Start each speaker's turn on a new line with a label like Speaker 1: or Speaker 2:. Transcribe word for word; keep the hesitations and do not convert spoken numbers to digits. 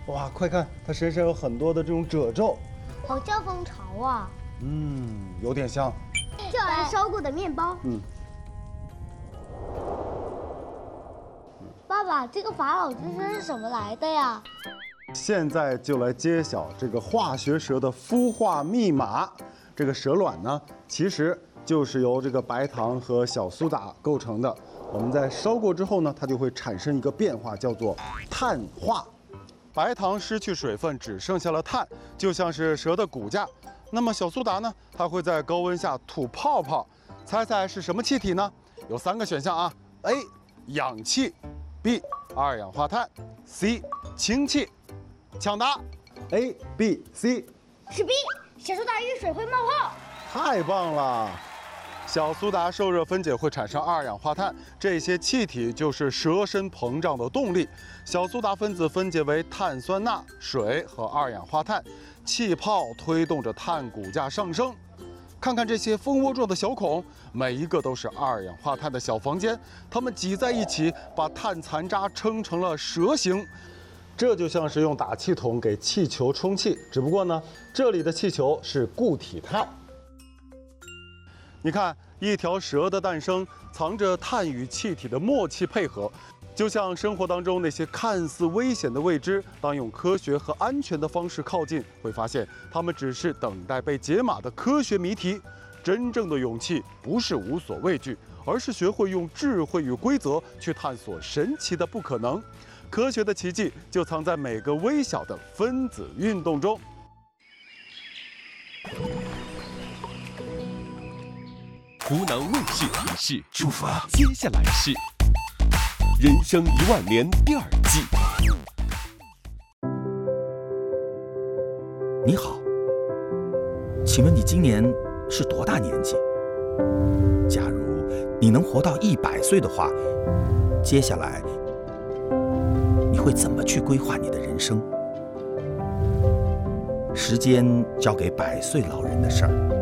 Speaker 1: 哇，快看，它身上有很多的这种褶皱，
Speaker 2: 好像蜂巢啊。
Speaker 1: 嗯，有点像。
Speaker 2: 这好像烧过的面包。
Speaker 1: 嗯。
Speaker 2: 爸爸，这个法老之声是什么来的呀？
Speaker 1: 现在就来揭晓这个化学蛇的孵化密码。这个蛇卵呢，其实就是由这个白糖和小苏打构成的。我们在烧过之后呢，它就会产生一个变化，叫做碳化。白糖失去水分，只剩下了碳，就像是蛇的骨架。那么小苏打呢，它会在高温下吐泡泡。猜猜是什么气体呢？有三个选项啊 ：A. 氧气 ，B. 二氧化碳 ，C. 氢气。抢答 ，A、B、C。
Speaker 2: 是 B， 小苏打遇水会冒泡。
Speaker 1: 太棒了！小苏打受热分解会产生二氧化碳，这些气体就是蛇身膨胀的动力。小苏打分子分解为碳酸钠、水和二氧化碳，气泡推动着碳骨架上升。看看这些蜂窝状的小孔，每一个都是二氧化碳的小房间，它们挤在一起，把碳残渣撑成了蛇形。这就像是用打气筒给气球充气，只不过呢，这里的气球是固体碳。你看，一条蛇的诞生藏着碳与气体的默契配合，就像生活当中那些看似危险的未知，当用科学和安全的方式靠近，会发现它们只是等待被解码的科学谜题。真正的勇气不是无所畏惧，而是学会用智慧与规则去探索神奇的不可能。科学的奇迹就藏在每个微小的分子运动中。
Speaker 3: 湖南卫视提示：出发，接下来是《人生一万年》第二季。
Speaker 4: 你好，请问你今年是多大年纪？假如你能活到一百岁的话，接下来你会怎么去规划你的人生？时间交给百岁老人的事儿。